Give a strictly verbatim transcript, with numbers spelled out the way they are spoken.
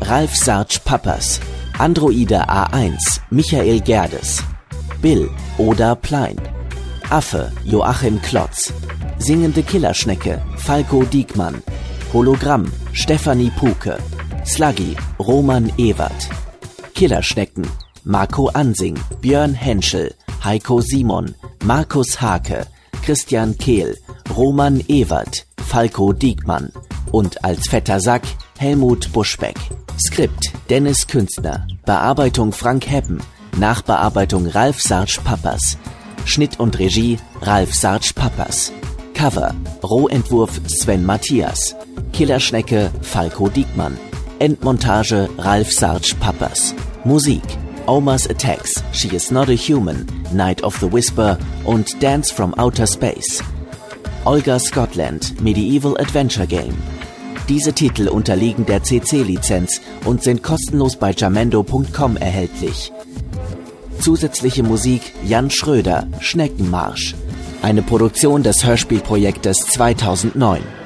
Ralf Sarge Pappas. Androide A eins, Michael Gerdes. Bill, Oda Plein. Affe, Joachim Klotz. Singende Killerschnecke, Falco Diekmann. Hologramm, Stefanie Puke. Sluggy, Roman Ewert. Killerschnecken, Marco Ansing, Björn Henschel, Heiko Simon, Markus Hake, Christian Kehl, Roman Ewert, Falco Diekmann und als fetter Sack Helmut Buschbeck. Skript Dennis Künstner, Bearbeitung Frank Heppen, Nachbearbeitung Ralf Sarge Pappas, Schnitt und Regie Ralf Sarge Pappas. Cover Rohentwurf Sven Matthias, Killerschnecke Falco Diekmann, Endmontage Ralf Sarge Pappas. Musik Oma's Attacks, She Is Not a Human, Night of the Whisper und Dance from Outer Space. Olga Scotland, Medieval Adventure Game. Diese Titel unterliegen der C C-Lizenz und sind kostenlos bei jamendo punkt com erhältlich. Zusätzliche Musik Jan Schröder, Schneckenmarsch. Eine Produktion des Hörspielprojektes zweitausendneun.